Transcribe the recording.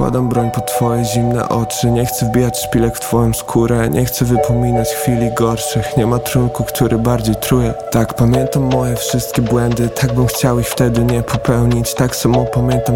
Wkładam broń pod twoje zimne oczy. Nie chcę wbijać szpilek w twoją skórę. Nie chcę wypominać chwili gorszych. Nie ma trunku, który bardziej truje. Tak, pamiętam moje wszystkie błędy. Tak bym chciał ich wtedy nie popełnić. Tak samo pamiętam